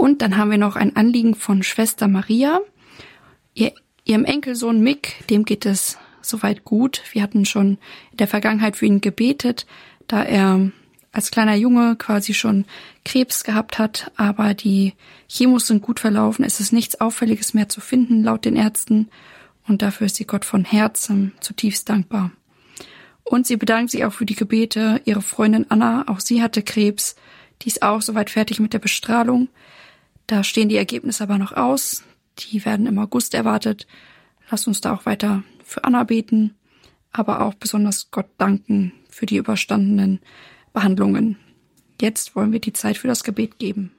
Und dann haben wir noch ein Anliegen von Schwester Maria. Ihrem Enkelsohn Mick, dem geht es soweit gut. Wir hatten schon in der Vergangenheit für ihn gebetet, da er als kleiner Junge quasi schon Krebs gehabt hat, aber die Chemos sind gut verlaufen. Es ist nichts Auffälliges mehr zu finden, laut den Ärzten. Und dafür ist sie Gott von Herzen zutiefst dankbar. Und sie bedankt sich auch für die Gebete. Ihre Freundin Anna, auch sie hatte Krebs. Die ist auch soweit fertig mit der Bestrahlung. Da stehen die Ergebnisse aber noch aus. Die werden im August erwartet. Lasst uns da auch weiter für Anna beten, aber auch besonders Gott danken für die überstandenen Behandlungen. Jetzt wollen wir die Zeit für das Gebet geben.